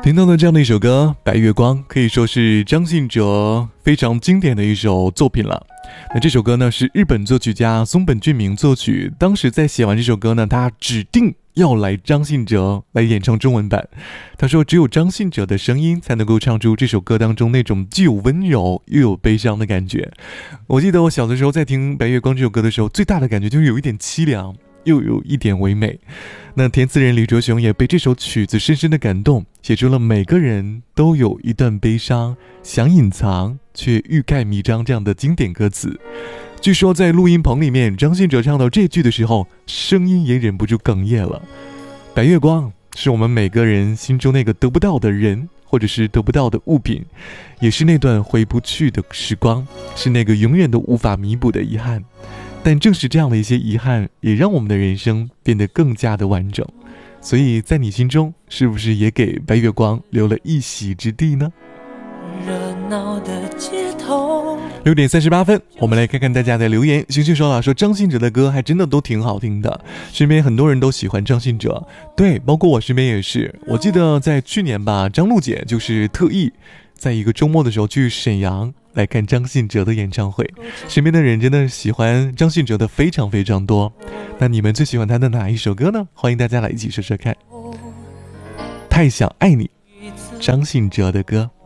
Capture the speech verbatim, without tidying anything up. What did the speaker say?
听到的这样的一首歌《白月光》，可以说是张信哲非常经典的一首作品了。那这首歌呢是日本作曲家松本俊明作曲，当时在写完这首歌呢，他指定要来张信哲来演唱中文版。他说只有张信哲的声音才能够唱出这首歌当中那种既有温柔又有悲伤的感觉。我记得我小的时候在听《白月光》这首歌的时候，最大的感觉就是有一点凄凉又有一点唯美。那填词人李卓雄也被这首曲子深深的感动，写出了每个人都有一段悲伤，想隐藏却欲盖弥彰这样的经典歌词。据说在录音棚里面，张信哲唱到这句的时候，声音也忍不住哽咽了。白月光是我们每个人心中那个得不到的人，或者是得不到的物品，也是那段回不去的时光，是那个永远都无法弥补的遗憾。但正是这样的一些遗憾，也让我们的人生变得更加的完整。所以在你心中，是不是也给白月光留了一席之地呢？热闹的街头，六点三十八分，我们来看看大家的留言。星星说了，说张信哲的歌还真的都挺好听的，身边很多人都喜欢张信哲，对，包括我身边也是。我记得在去年吧，张璐姐就是特意在一个周末的时候去沈阳来看张信哲的演唱会，身边的人真的喜欢张信哲的非常非常多。那你们最喜欢他的哪一首歌呢？欢迎大家来一起说说看。太想爱你，张信哲的歌。